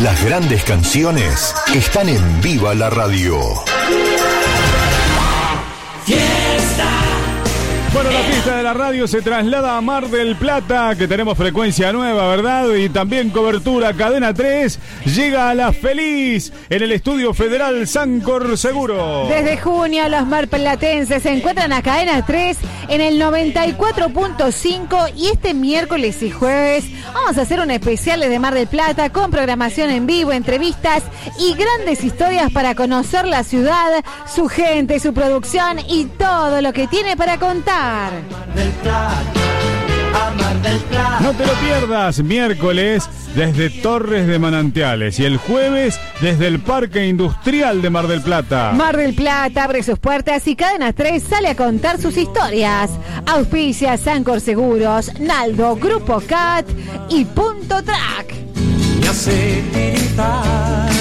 Las grandes canciones están en Viva la Radio. Bueno, la fiesta de la radio se traslada a Mar del Plata, que tenemos frecuencia nueva, ¿verdad? Y también cobertura Cadena 3. Llega a La Feliz en el Estudio Federal Sancor Seguro. Desde junio los marplatenses se encuentran a Cadena 3 en el 94.5 y este miércoles y jueves vamos a hacer un especial de Mar del Plata con programación en vivo, entrevistas y grandes historias para conocer la ciudad, su gente, su producción y todo lo que tiene para contar. No te lo pierdas, miércoles desde Torres de Manantiales y el jueves desde el Parque Industrial de Mar del Plata. Mar del Plata abre sus puertas y Cadena 3 sale a contar sus historias. Auspicia Sancor Seguros, Naldo, Grupo CAT y Punto Track. Me hace tiritar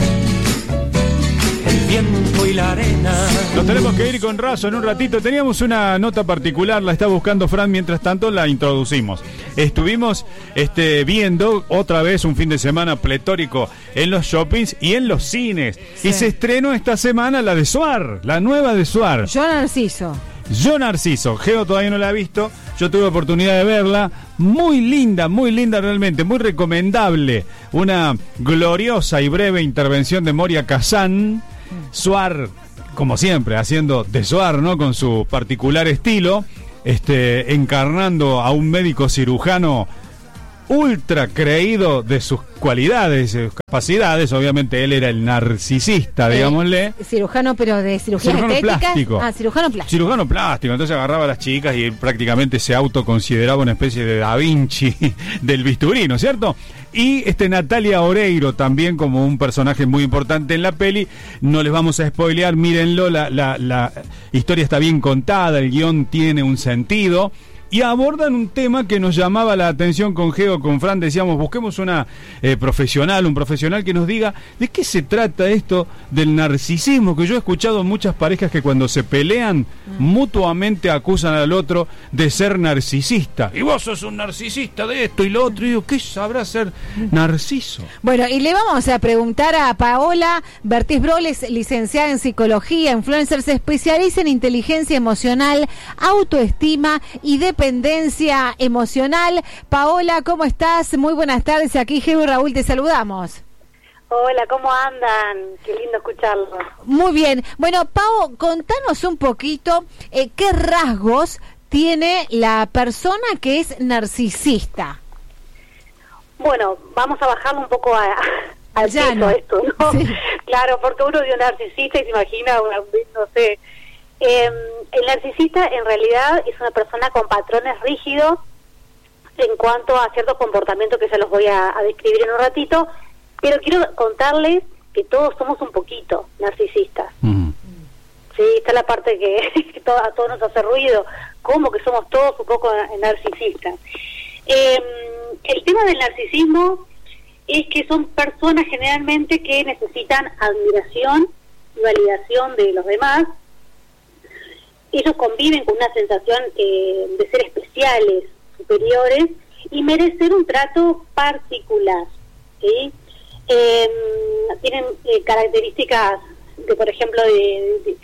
el viento y la arena. Nos tenemos que ir con Razo en un ratito. Teníamos una nota particular, la está buscando Fran, mientras tanto la introducimos. Estuvimos viendo otra vez un fin de semana pletórico en los shoppings y en los cines. Sí. Y se estrenó esta semana la de Suar, la nueva de Suar. Yo Narciso, Geo todavía no la ha visto. Yo tuve oportunidad de verla. Muy linda realmente, muy recomendable. Una gloriosa y breve intervención de Moria Kazan. Suar, como siempre, haciendo de Suar, ¿no? Con su particular estilo, encarnando a un médico cirujano ultra creído de sus cualidades, de sus capacidades. Obviamente él era el narcisista, digámosle. Cirujano, pero de cirugía estética. Plástico. Cirujano plástico. Cirujano plástico. Entonces agarraba a las chicas y prácticamente se autoconsideraba una especie de Da Vinci del bisturí, ¿no es cierto? Y Natalia Oreiro también como un personaje muy importante en la peli. No les vamos a spoilear, mírenlo, la historia está bien contada, el guión tiene un sentido. Y abordan un tema que nos llamaba la atención con Geo, con Fran. Decíamos, busquemos una profesional, un profesional que nos diga de qué se trata esto del narcisismo, que yo he escuchado en muchas parejas que cuando se pelean mutuamente acusan al otro de ser narcisista. Y vos sos un narcisista de esto y lo otro. Y digo, ¿qué sabrá ser narciso? Bueno, y le vamos a preguntar a Paola Bertis Broles, licenciada en psicología, influencer, se especializa en inteligencia emocional, autoestima y dependencia emocional. Paola, ¿cómo estás? Muy buenas tardes, aquí Geo y Raúl te saludamos. Hola, ¿cómo andan? Qué lindo escucharlos. Muy bien. Bueno, Pao, contanos un poquito qué rasgos tiene la persona que es narcisista. Bueno, vamos a bajarlo un poco al peso esto, ¿no? Sí. Claro, porque uno de un narcisista y se imagina, no sé. El narcisista en realidad es una persona con patrones rígidos en cuanto a ciertos comportamientos que ya los voy a describir en un ratito, pero quiero contarles que todos somos un poquito narcisistas. Sí, está la parte que a todos nos hace ruido, como que somos todos un poco narcisistas. El tema del narcisismo es que son personas generalmente que necesitan admiración y validación de los demás. Ellos conviven con una sensación de ser especiales, superiores y merecer un trato particular, ¿sí? Tienen características de, por ejemplo, de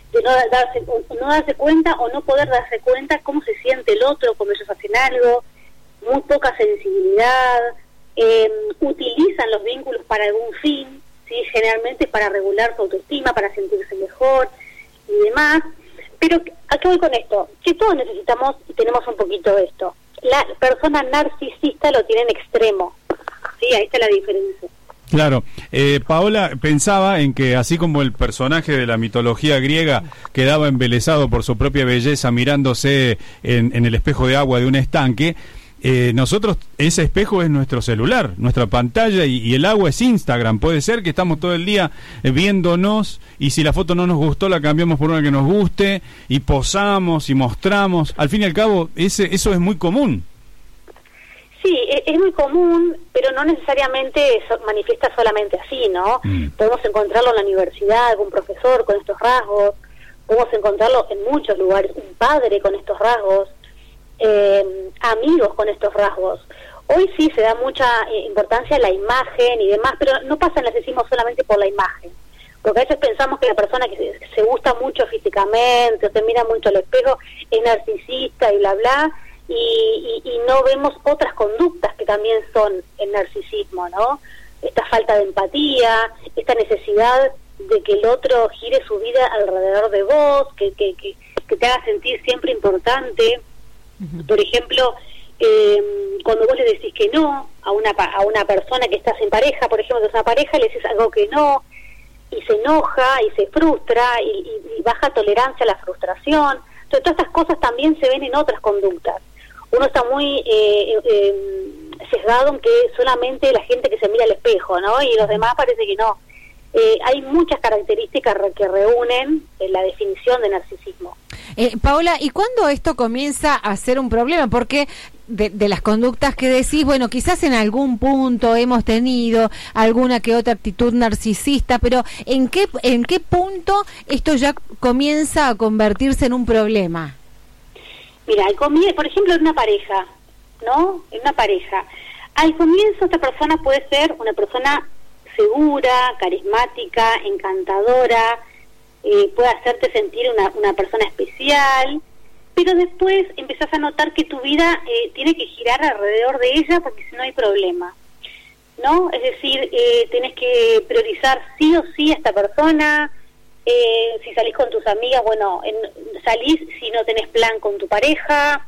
no darse cuenta o no poder darse cuenta cómo se siente el otro cuando ellos hacen algo, muy poca sensibilidad, utilizan los vínculos para algún fin, ¿sí? Generalmente para regular su autoestima, para sentirse mejor y demás. Pero ¿a qué voy con esto? Que todos necesitamos y tenemos un poquito de esto. La persona narcisista lo tiene en extremo. Sí, ahí está la diferencia. Claro. Paola, pensaba en que así como el personaje de la mitología griega quedaba embelesado por su propia belleza mirándose en el espejo de agua de un estanque, nosotros, ese espejo es nuestro celular, nuestra pantalla, y el agua es Instagram. Puede ser que estamos todo el día viéndonos y si la foto no nos gustó la cambiamos por una que nos guste y posamos y mostramos. Al fin y al cabo, eso es muy común. Sí, es muy común, pero no necesariamente manifiesta solamente así, ¿no? Podemos encontrarlo en la universidad, algún profesor con estos rasgos, podemos encontrarlo en muchos lugares, un padre con estos rasgos, amigos con estos rasgos, Hoy sí se da mucha importancia a la imagen y demás, pero no pasa el narcisismo solamente por la imagen. Porque a veces pensamos que la persona que se gusta mucho físicamente, o se mira mucho al espejo, es narcisista y bla, bla, y no vemos otras conductas que también son el narcisismo, ¿no? Esta falta de empatía, esta necesidad de que el otro gire su vida alrededor de vos, que te haga sentir siempre importante. Por ejemplo, cuando vos le decís que no a una persona que estás en pareja, por ejemplo, que es una pareja, le decís algo que no, y se enoja y se frustra y baja tolerancia a la frustración. Entonces todas estas cosas también se ven en otras conductas. Uno está muy sesgado en que solamente la gente que se mira al espejo, ¿no? Y los demás parece que no. Hay muchas características que reúnen la definición de narcisismo. Paola, ¿y cuándo esto comienza a ser un problema? Porque de las conductas que decís, bueno, quizás en algún punto hemos tenido alguna que otra actitud narcisista, pero ¿en qué punto esto ya comienza a convertirse en un problema? Mira, por ejemplo, en una pareja, ¿no? En una pareja. Al comienzo esta persona puede ser una persona segura, carismática, encantadora, puede hacerte sentir una persona especial, pero después empezás a notar que tu vida tiene que girar alrededor de ella porque si no hay problema, ¿no? Es decir, tenés que priorizar sí o sí a esta persona. Si salís con tus amigas, bueno, salís si no tenés plan con tu pareja.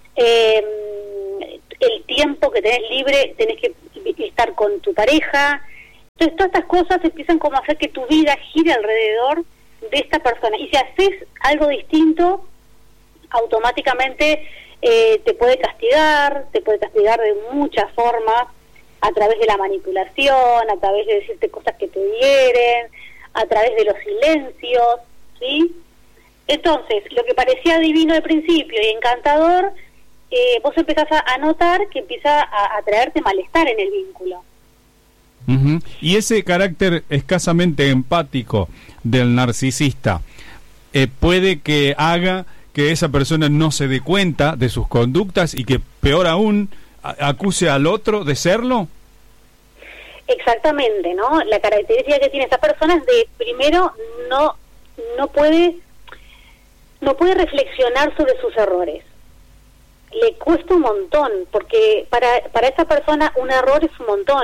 El tiempo que tenés libre tenés que estar con tu pareja. Entonces todas estas cosas empiezan como a hacer que tu vida gire alrededor de esta persona, y si haces algo distinto, automáticamente te puede castigar de muchas formas, a través de la manipulación, a través de decirte cosas que te hieren, a través de los silencios, ¿sí? Entonces, lo que parecía divino al principio y encantador, vos empezás a notar que empieza a traerte malestar en el vínculo. Y ese carácter escasamente empático del narcisista puede que haga que esa persona no se dé cuenta de sus conductas y que, peor aún, acuse al otro de serlo. Exactamente, ¿no? La característica que tiene esa persona es de, primero, no puede reflexionar sobre sus errores. Le cuesta un montón, porque para esa persona un error es un montón.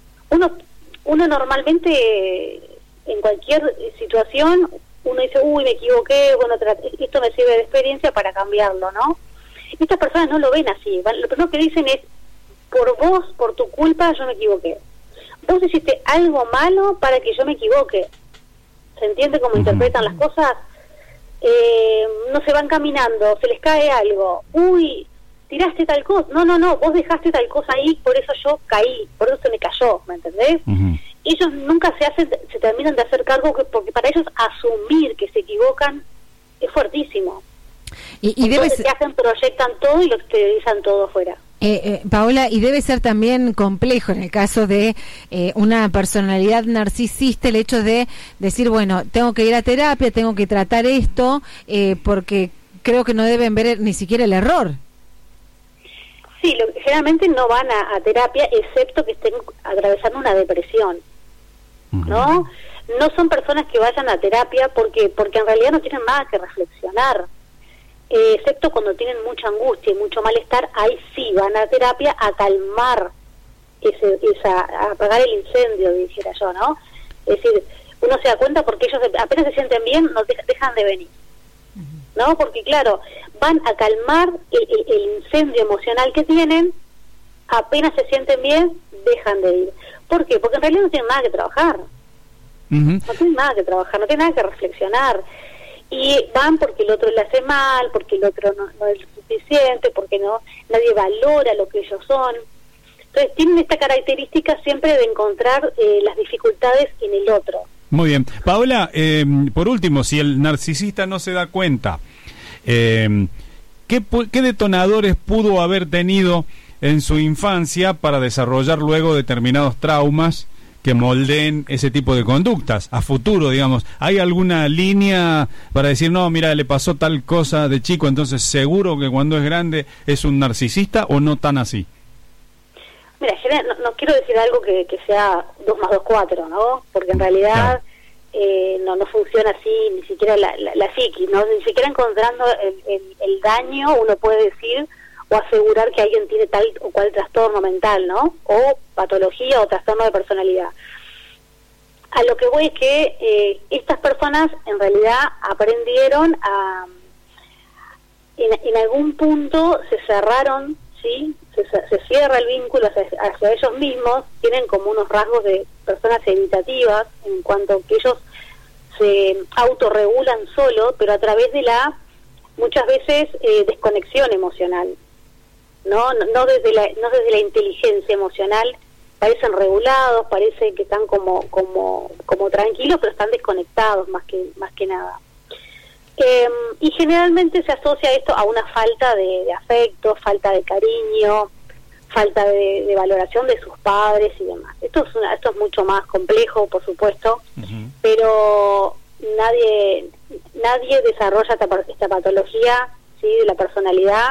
Uno normalmente, en cualquier situación, uno dice, uy, me equivoqué, bueno, esto me sirve de experiencia para cambiarlo, ¿no? Estas personas no lo ven así. Lo primero que dicen es, por vos, por tu culpa, yo me equivoqué. Vos hiciste algo malo para que yo me equivoque. ¿Se entiende cómo interpretan las cosas? No se van caminando, se les cae algo. Uy, tiraste tal cosa. No, vos dejaste tal cosa ahí, por eso yo caí, por eso se me cayó, ¿me entendés? Ellos nunca se terminan de hacer cargo, porque para ellos asumir que se equivocan es fuertísimo. Y entonces que hacen, proyectan todo y lo exteriorizan todo afuera. Paola, y debe ser también complejo en el caso de una personalidad narcisista el hecho de decir, bueno, tengo que ir a terapia, tengo que tratar esto, porque creo que no deben ver ni siquiera el error. Sí, generalmente no van a terapia, excepto que estén atravesando una depresión, ¿no? No son personas que vayan a terapia porque en realidad no tienen nada que reflexionar. Excepto cuando tienen mucha angustia y mucho malestar, ahí sí van a terapia a calmar a apagar el incendio, dijera yo, ¿no? Es decir, uno se da cuenta porque ellos apenas se sienten bien, no dejan de venir, ¿no? Porque claro, van a calmar el incendio emocional que tienen, apenas se sienten bien, dejan de ir. ¿Por qué? Porque en realidad no tienen nada que trabajar. No tienen nada que trabajar, no tienen nada que reflexionar. Y van porque el otro le hace mal, porque el otro no es suficiente, porque nadie valora lo que ellos son. Entonces tienen esta característica siempre de encontrar las dificultades en el otro. Muy bien. Paola, por último, si el narcisista no se da cuenta, ¿qué detonadores pudo haber tenido en su infancia para desarrollar luego determinados traumas que moldeen ese tipo de conductas a futuro, digamos? ¿Hay alguna línea para decir, no, mira, le pasó tal cosa de chico, entonces seguro que cuando es grande es un narcisista, o no tan así? Mira, no quiero decir algo que sea 2 más 2, 4, ¿no? Porque en realidad no funciona así, ni siquiera la psiquis, ¿no? Ni siquiera encontrando el daño uno puede decir o asegurar que alguien tiene tal o cual trastorno mental, ¿no? O patología o trastorno de personalidad. A lo que voy es que estas personas en realidad aprendieron a... En algún punto se cerraron, ¿sí? Se cierra el vínculo hacia ellos mismos, tienen como unos rasgos de personas evitativas en cuanto que ellos se autorregulan solo, pero a través de muchas veces desconexión emocional, no desde la inteligencia emocional. Parecen regulados, parece que están como tranquilos, pero están desconectados más que nada. Y generalmente se asocia esto a una falta de afecto, falta de cariño, falta de valoración de sus padres y demás. Esto es mucho más complejo, por supuesto, pero nadie desarrolla esta patología, ¿sí?, de la personalidad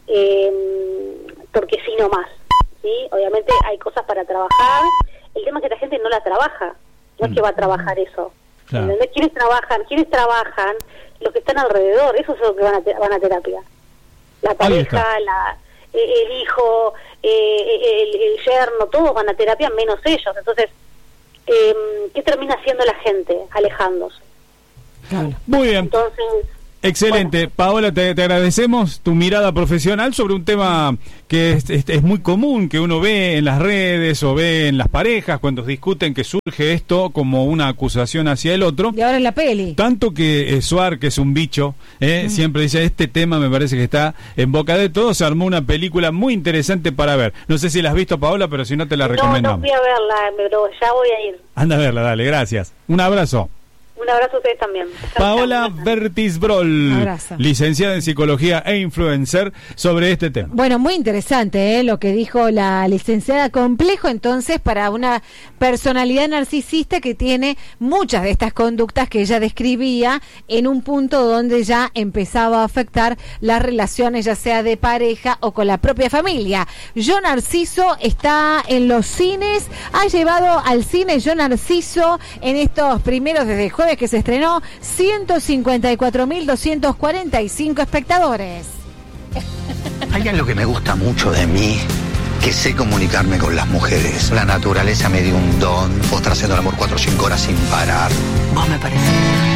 porque sí nomás, ¿sí? Obviamente hay cosas para trabajar. El tema es que la gente no la trabaja, no es que va a trabajar eso. Claro. ¿Entendés? ¿Quiénes trabajan? Los que están alrededor, esos son los que van a terapia. La pareja, el hijo, el yerno, todos van a terapia menos ellos. Entonces, ¿qué termina haciendo la gente? Alejándose. Claro. Muy bien. Entonces, excelente. Bueno. Paola, te agradecemos tu mirada profesional sobre un tema que es muy común, que uno ve en las redes o ve en las parejas cuando discuten, que surge esto como una acusación hacia el otro. Y ahora en la peli. Tanto que Suar, que es un bicho, siempre dice, este tema me parece que está en boca de todos. Se armó una película muy interesante para ver. No sé si la has visto, Paola, pero si no te la recomendamos. No fui a verla, pero ya voy a ir. Anda a verla, dale, gracias. Un abrazo. Un abrazo a ustedes también. Paola Vertis-Brol, licenciada en Psicología e influencer, sobre este tema. Bueno, muy interesante lo que dijo la licenciada. Complejo entonces para una personalidad narcisista que tiene muchas de estas conductas que ella describía en un punto donde ya empezaba a afectar las relaciones, ya sea de pareja o con la propia familia. Yo Narciso está en los cines, ha llevado al cine Yo Narciso en estos primeros desde el jueves que se estrenó 154.245 espectadores. Hay algo que me gusta mucho de mí, que sé comunicarme con las mujeres. La naturaleza me dio un don. Vos estás haciendo el amor 4 o 5 horas sin parar. Vos me pareces